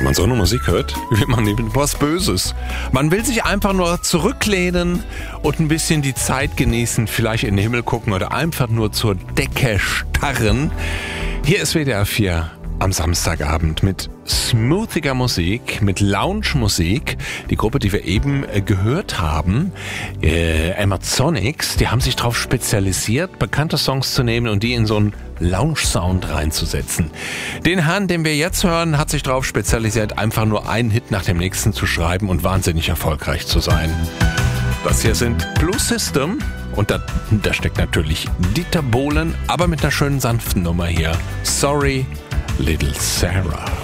Wenn man so eine Musik hört, will man eben was Böses. Man will sich einfach nur zurücklehnen und ein bisschen die Zeit genießen, vielleicht in den Himmel gucken oder einfach nur zur Decke starren. Hier ist WDR 4 am Samstagabend mit smoothiger Musik, mit Lounge-Musik. Die Gruppe, die wir eben gehört haben, Amazonics, die haben sich darauf spezialisiert, bekannte Songs zu nehmen und die in so einen Lounge-Sound reinzusetzen. Den Herrn, den wir jetzt hören, hat sich darauf spezialisiert, einfach nur einen Hit nach dem nächsten zu schreiben und wahnsinnig erfolgreich zu sein. Das hier sind Blue System und da steckt natürlich Dieter Bohlen, aber mit einer schönen sanften Nummer hier. Sorry, Little Sarah.